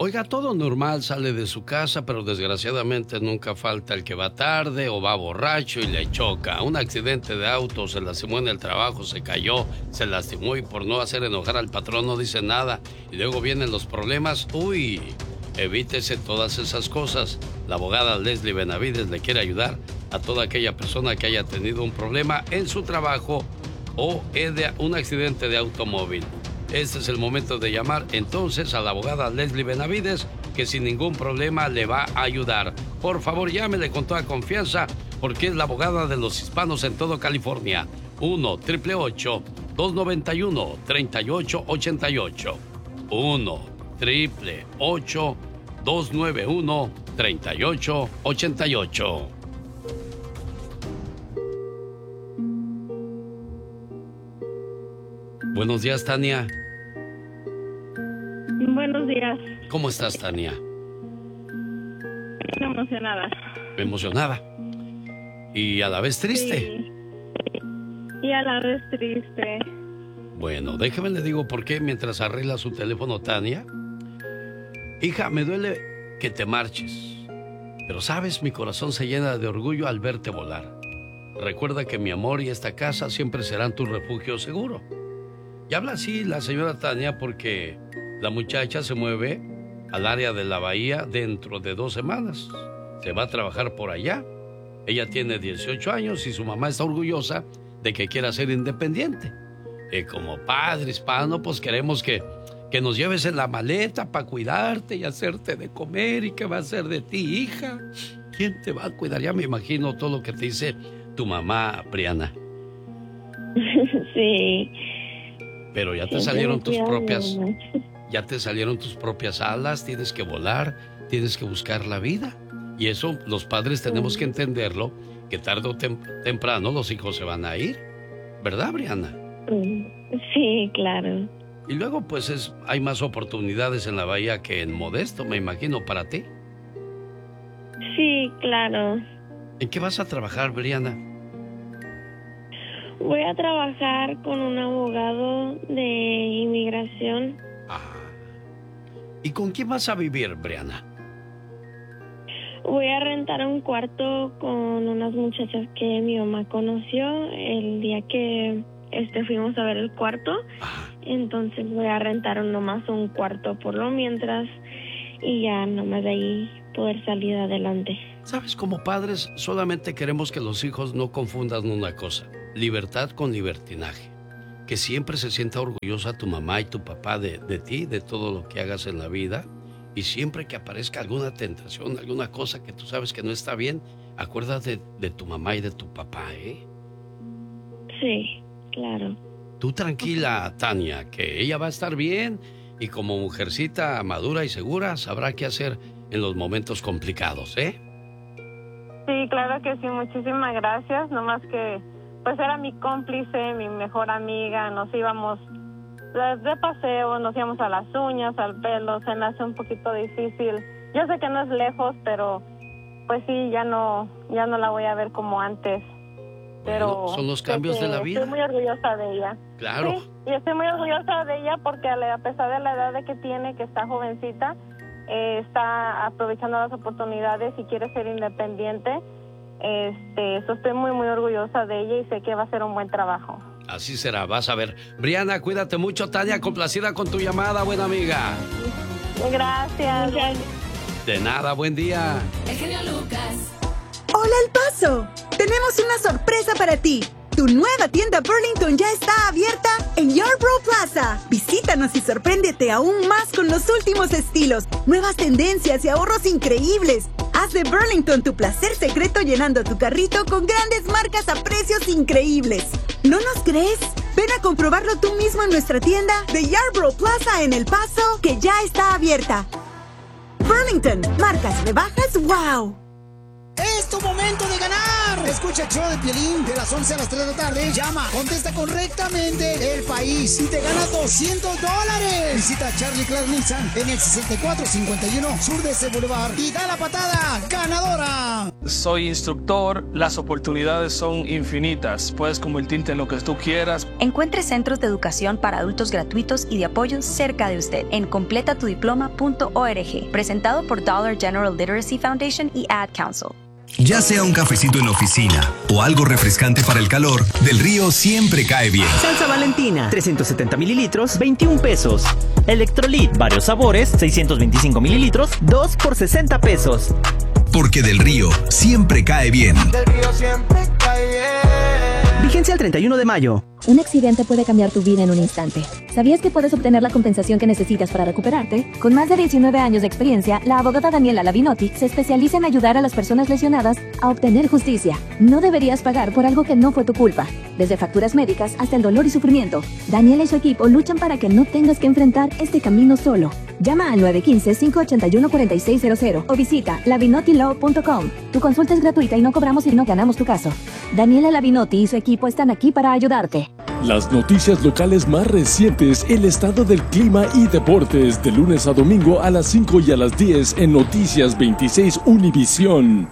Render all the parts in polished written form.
Oiga, todo normal, sale de su casa, pero desgraciadamente nunca falta el que va tarde o va borracho y le choca. Un accidente de auto, se lastimó en el trabajo, se cayó, se lastimó y por no hacer enojar al patrón no dice nada. Y luego vienen los problemas. Uy, evítese todas esas cosas. La abogada Leslie Benavides le quiere ayudar a toda aquella persona que haya tenido un problema en su trabajo o un accidente de automóvil. Este es el momento de llamar entonces a la abogada Leslie Benavides, que sin ningún problema le va a ayudar. Por favor, llámele con toda confianza, porque es la abogada de los hispanos en todo California. 1-888-291-3888. 1-888-291-3888. Buenos días, Tania. Buenos días. ¿Cómo estás, Tania? Emocionada. Emocionada. Y a la vez triste. Sí. Y a la vez triste. Bueno, déjeme le digo por qué mientras arregla su teléfono, Tania. Hija, me duele que te marches. Pero sabes, mi corazón se llena de orgullo al verte volar. Recuerda que mi amor y esta casa siempre serán tu refugio seguro. Y habla así la señora Tania porque la muchacha se mueve al área de la bahía dentro de 2 semanas. Se va a trabajar por allá. Ella tiene 18 años y su mamá está orgullosa de que quiera ser independiente. Como padre hispano, pues queremos que nos lleves en la maleta para cuidarte y hacerte de comer. ¿Y qué va a hacer de ti, hija? ¿Quién te va a cuidar? Ya me imagino todo lo que te dice tu mamá, Brianna. Sí. Pero ya te salieron tus propias... Ya te salieron tus propias alas, tienes que volar, tienes que buscar la vida. Y eso los padres tenemos que entenderlo, que tarde o temprano los hijos se van a ir. ¿Verdad, Brianna? Sí, claro. Y luego pues hay más oportunidades en la bahía que en Modesto, me imagino, para ti. Sí, claro. ¿En qué vas a trabajar, Brianna? Voy a trabajar con un abogado de inmigración. ¿Y con quién vas a vivir, Brianna? Voy a rentar un cuarto con unas muchachas que mi mamá conoció el día que fuimos a ver el cuarto. Entonces voy a rentar nomás un cuarto por lo mientras y ya nomás de ahí poder salir adelante. Sabes, como padres solamente queremos que los hijos no confundan una cosa: libertad con libertinaje. Que siempre se sienta orgullosa tu mamá y tu papá de ti, de todo lo que hagas en la vida. Y siempre que aparezca alguna tentación, alguna cosa que tú sabes que no está bien, acuérdate de tu mamá y de tu papá, ¿eh? Sí, claro. Tú tranquila, Tania, que ella va a estar bien y como mujercita madura y segura sabrá qué hacer en los momentos complicados, ¿eh? Sí, claro que sí, muchísimas gracias. Nomás que pues era mi cómplice, mi mejor amiga, nos íbamos de paseo, nos íbamos a las uñas, al pelo, se me hace un poquito difícil. Yo sé que no es lejos, pero pues sí, ya no la voy a ver como antes. Pero bueno, son los cambios de la vida. Estoy muy orgullosa de ella. Claro. Sí, y estoy muy orgullosa de ella porque a pesar de la edad que tiene, que está jovencita, está aprovechando las oportunidades y quiere ser independiente. Estoy muy, muy orgullosa de ella y sé que va a ser un buen trabajo. Así será, vas a ver. Brianna, cuídate mucho. Tania, complacida con tu llamada, buena amiga. Gracias. De nada, buen día. El genio Lucas. ¡Hola, El Paso! Tenemos una sorpresa para ti. Tu nueva tienda Burlington ya está abierta en Yarborough Plaza. Visítanos y sorpréndete aún más con los últimos estilos, nuevas tendencias y ahorros increíbles. Haz de Burlington tu placer secreto llenando tu carrito con grandes marcas a precios increíbles. ¿No nos crees? Ven a comprobarlo tú mismo en nuestra tienda de Yarborough Plaza en El Paso, que ya está abierta. Burlington, marcas rebajas, wow. ¡Es tu momento de ganar! Escucha el show de Piolín de las 11 a las 3 de la tarde. Llama, contesta correctamente el país y te gana $200. Visita Charlie Clark Nissan en el 6451 Sur de ese Boulevard y da la patada ganadora. Soy instructor, las oportunidades son infinitas. Puedes convertirte en lo que tú quieras. Encuentre centros de educación para adultos gratuitos y de apoyo cerca de usted en completatudiploma.org. Presentado por Dollar General Literacy Foundation y Ad Council. Ya sea un cafecito en la oficina o algo refrescante para el calor, Del Río siempre cae bien. Salsa Valentina, 370 mililitros, 21 pesos. Electrolit, varios sabores, 625 mililitros, 2 por 60 pesos. Porque Del Río siempre cae bien. Del Río siempre cae bien. Vigencia el 31 de mayo. Un accidente puede cambiar tu vida en un instante. ¿Sabías que puedes obtener la compensación que necesitas para recuperarte? Con más de 19 años de experiencia, la abogada Daniela Lavinotti se especializa en ayudar a las personas lesionadas a obtener justicia. No deberías pagar por algo que no fue tu culpa. Desde facturas médicas hasta el dolor y sufrimiento, Daniela y su equipo luchan para que no tengas que enfrentar este camino solo. Llama al 915-581-4600 o visita lavinottilaw.com. Tu consulta es gratuita y no cobramos si no ganamos tu caso. Daniela Lavinotti y su equipo están aquí para ayudarte. Las noticias locales más recientes, el estado del clima y deportes, de lunes a domingo a las 5 y a las 10 en Noticias 26 Univisión.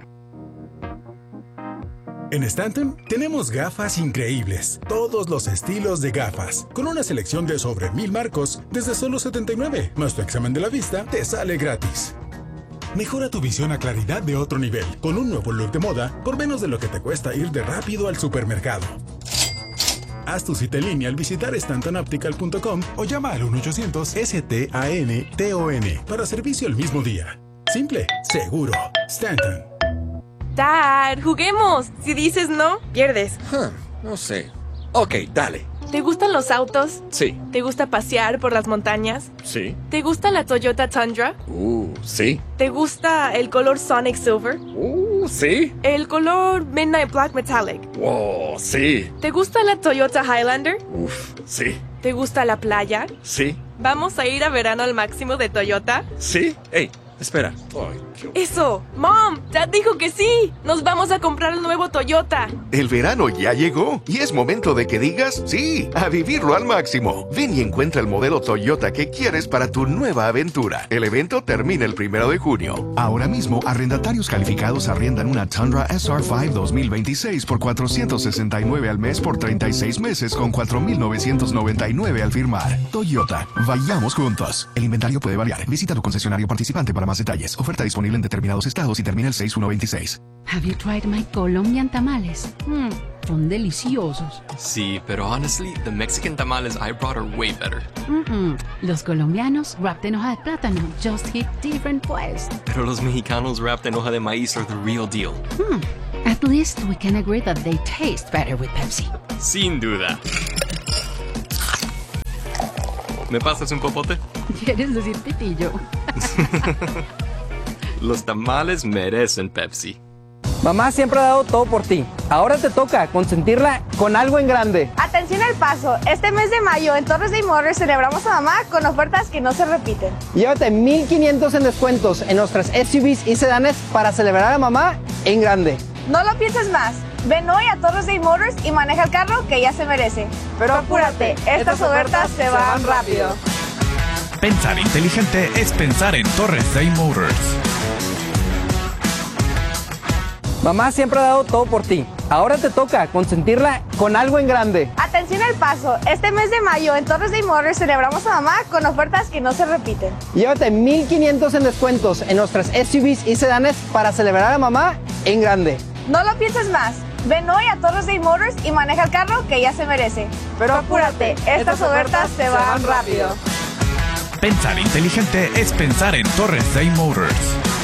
En Stanton tenemos gafas increíbles, todos los estilos de gafas, con una selección de sobre 1000 marcos desde solo $79, más tu examen de la vista te sale gratis. Mejora tu visión a claridad de otro nivel, con un nuevo look de moda por menos de lo que te cuesta ir de rápido al supermercado. Haz tu cita en línea al visitar StantonOptical.com o llama al 1-800-STANTON para servicio el mismo día. Simple, seguro. Stanton. Dad, juguemos. Si dices no, pierdes. No sé. Ok, dale. ¿Te gustan los autos? Sí. ¿Te gusta pasear por las montañas? Sí. ¿Te gusta la Toyota Tundra? Sí. ¿Te gusta el color Sonic Silver? Sí. ¿El color Midnight Black Metallic? Wow, sí. ¿Te gusta la Toyota Highlander? Sí. ¿Te gusta la playa? Sí. ¿Vamos a ir a verano al máximo de Toyota? Sí. Hey, espera. ¡Eso! ¡Mom! ¡Dad dijo que sí! ¡Nos vamos a comprar el nuevo Toyota! El verano ya llegó y es momento de que digas sí, a vivirlo al máximo. Ven y encuentra el modelo Toyota que quieres para tu nueva aventura. El evento termina el 1 de junio. Ahora mismo, arrendatarios calificados arriendan una Tundra SR5 2026 por $469 al mes por 36 meses con $4,999 al firmar. Toyota, vayamos juntos. El inventario puede variar. Visita tu concesionario participante para más detalles. Oferta disponible en determinados estados y termina el 6/1/26. Have you tried my Colombian tamales? Son deliciosos. Sí, pero honestly, the Mexican tamales I brought are way better. Los colombianos wrapped en hoja de plátano just hit different pues. Pero los mexicanos wrapped en hoja de maíz are the real deal. At least we can agree that they taste better with Pepsi. Sin duda. ¿Me pasas un popote? ¿Quieres decir pitillo? Los tamales merecen Pepsi. Mamá siempre ha dado todo por ti. Ahora te toca consentirla con algo en grande. Atención al paso. Este mes de mayo en Torres de Motors celebramos a mamá con ofertas que no se repiten. Llévate 1,500 en descuentos en nuestras SUVs y sedanes para celebrar a mamá en grande. No lo pienses más. Ven hoy a Torres de Motors y maneja el carro que ya se merece. Pero apúrate, estas ofertas se van rápido. Pensar inteligente es pensar en Torres Day Motors. Mamá siempre ha dado todo por ti. Ahora te toca consentirla con algo en grande. Atención al paso. Este mes de mayo en Torres de Motors celebramos a mamá con ofertas que no se repiten. Llévate 1,500 en descuentos en nuestras SUVs y sedanes para celebrar a mamá en grande. No lo pienses más. Ven hoy a Torres de Motors y maneja el carro que ya se merece. Pero apúrate, estas ofertas se van rápido. Pensar inteligente es pensar en Torres Day Motors.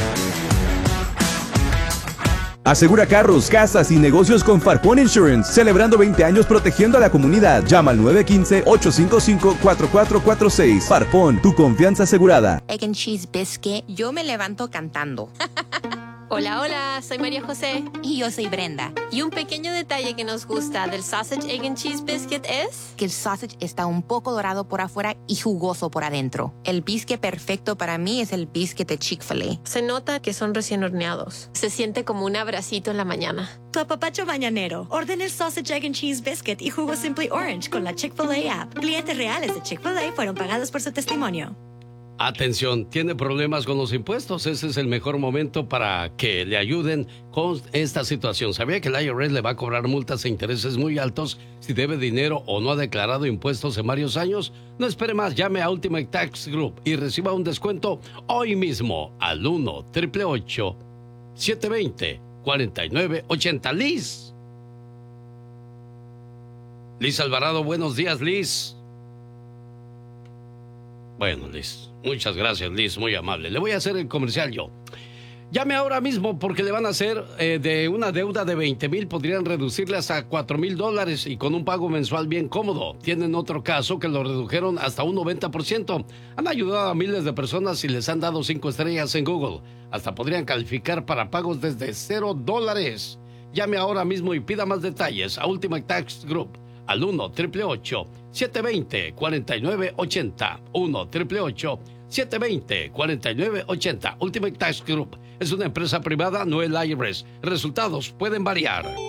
Asegura carros, casas y negocios con Farpón Insurance, celebrando 20 años protegiendo a la comunidad. Llama al 915-855-4446. Farpón, tu confianza asegurada. Egg and cheese biscuit. Yo me levanto cantando. Hola, hola, soy María José. Y yo soy Brenda. Y un pequeño detalle que nos gusta del Sausage, Egg and Cheese Biscuit es... que el sausage está un poco dorado por afuera y jugoso por adentro. El biscuit perfecto para mí es el biscuit de Chick-fil-A. Se nota que son recién horneados. Se siente como un abracito en la mañana. Tu apapacho mañanero. Orden el Sausage, Egg and Cheese Biscuit y jugo Simply Orange con la Chick-fil-A app. Clientes reales de Chick-fil-A fueron pagados por su testimonio. Atención, ¿tiene problemas con los impuestos? Ese es el mejor momento para que le ayuden con esta situación. ¿Sabía que el IRS le va a cobrar multas e intereses muy altos si debe dinero o no ha declarado impuestos en varios años? No espere más, llame a Ultimate Tax Group y reciba un descuento hoy mismo al 1-888-720-4980. Liz Alvarado, buenos días, Liz. Bueno, Liz, muchas gracias, Liz, muy amable. Le voy a hacer el comercial yo. Llame ahora mismo porque le van a hacer de una deuda de 20,000, podrían reducirle hasta $4,000 y con un pago mensual bien cómodo. Tienen otro caso que lo redujeron hasta un 90%. Han ayudado a miles de personas y les han dado 5 estrellas en Google. Hasta podrían calificar para pagos desde $0. Llame ahora mismo y pida más detalles a Ultimate Tax Group al 1-888-720-4980. 1-888-720-4980. Ultimate Tax Group es una empresa privada, no el IRS. Resultados pueden variar.